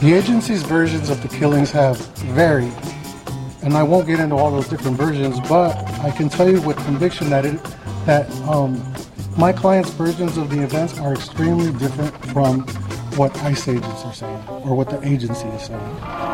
The agency's versions of the killings have varied, and I won't get into all those different versions, but I can tell you with conviction that my client's versions of the events are extremely different from what ICE agents are saying, or what the agency is saying.